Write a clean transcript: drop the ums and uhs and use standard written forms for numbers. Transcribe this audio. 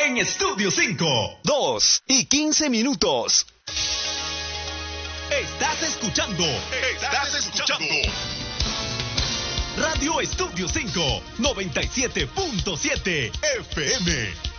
en Estudio 5. 2:15. Estás escuchando Radio Estudio 5, 97.7 FM.